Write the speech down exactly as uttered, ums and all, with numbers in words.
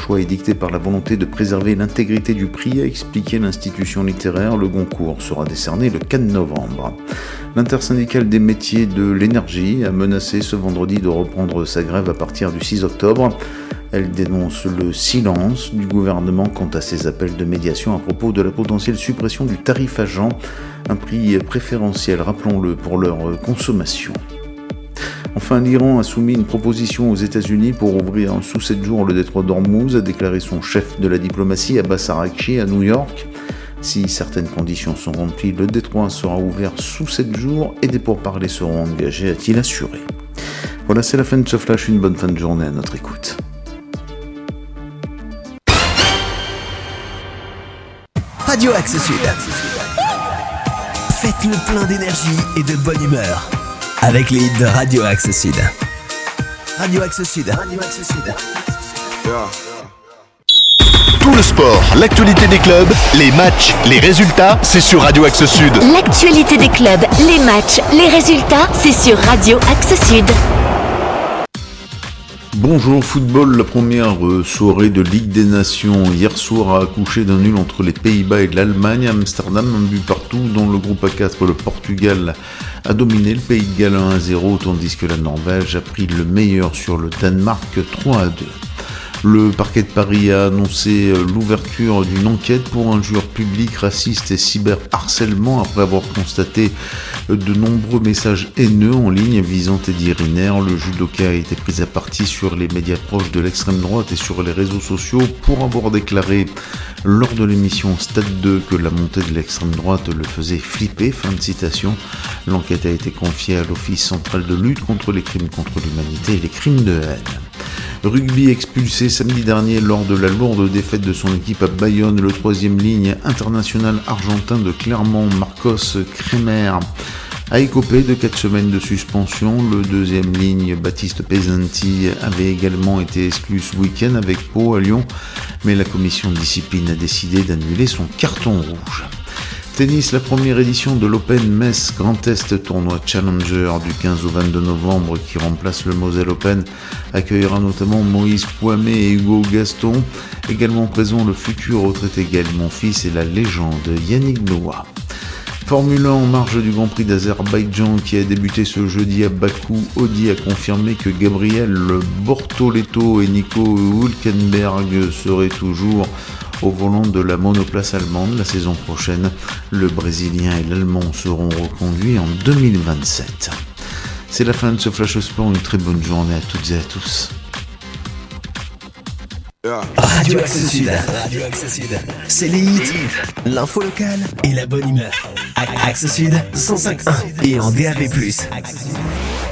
choix est dicté par la volonté de préserver l'intégrité du prix, a expliqué l'institution littéraire. Le Goncourt sera décerné le quatre novembre. L'intersyndicale des métiers de l'énergie a menacé ce vendredi de reprendre sa grève à partir du six octobre. Elle dénonce le silence du gouvernement quant à ses appels de médiation à propos de la potentielle suppression du tarif agent, un prix préférentiel, rappelons-le, pour leur consommation. Enfin, l'Iran a soumis une proposition aux États-Unis pour ouvrir sous sept jours le détroit d'Ormuz, a déclaré son chef de la diplomatie, Abbas Araghchi, à New York. Si certaines conditions sont remplies, le détroit sera ouvert sous sept jours et des pourparlers seront engagés, a-t-il assuré. Voilà, c'est la fin de ce flash. Une bonne fin de journée à notre écoute. Radio Axe Sud. Faites le plein d'énergie et de bonne humeur avec les hits de Radio Axe Sud. Radio Axe Sud. Radio Axe Sud. Tout le sport, l'actualité des clubs, les matchs, les résultats, c'est sur Radio Axe Sud. L'actualité des clubs, les matchs, les résultats, c'est sur Radio Axe Sud. Bonjour football, la première soirée de Ligue des Nations hier soir a accouché d'un nul entre les Pays-Bas et l'Allemagne. Amsterdam, un but partout. Dans le groupe A quatre, le Portugal a dominé le Pays de Galles un à zéro, tandis que la Norvège a pris le meilleur sur le Danemark trois à deux. Le parquet de Paris a annoncé l'ouverture d'une enquête pour injures publiques, racistes et cyberharcèlement après avoir constaté de nombreux messages haineux en ligne visant Teddy Riner. Le judoka a été pris à partie sur les médias proches de l'extrême droite et sur les réseaux sociaux pour avoir déclaré lors de l'émission Stade deux que la montée de l'extrême droite le faisait flipper. Fin de citation. L'enquête a été confiée à l'Office central de lutte contre les crimes contre l'humanité et les crimes de haine. Rugby expulsé samedi dernier lors de la lourde défaite de son équipe à Bayonne. Le troisième ligne international argentin de Clermont, Marcos Kremer, a écopé de quatre semaines de suspension. Le deuxième ligne, Baptiste Pesanti, avait également été exclu ce week-end avec Pau à Lyon, mais la commission de discipline a décidé d'annuler son carton rouge. Tennis, la première édition de l'Open Metz Grand Est, tournoi Challenger du quinze au vingt-deux novembre qui remplace le Moselle Open, accueillera notamment Moïse Pouamet et Hugo Gaston. Également présent le futur retraité Gaël Monfils et la légende Yannick Noah. Formule un en marge du Grand Prix d'Azerbaïdjan qui a débuté ce jeudi à Bakou. Audi a confirmé que Gabriel Bortoleto et Nico Hülkenberg seraient toujours au volant de la monoplace allemande la saison prochaine. Le Brésilien et l'Allemand seront reconduits en deux mille vingt-sept. C'est la fin de ce Flash Sport, une très bonne journée à toutes et à tous. Radio Axe Sud. Radio Axe Sud. C'est les hits, l'info locale et la bonne humeur. Axe Sud cent cinq point un et en D A B plus.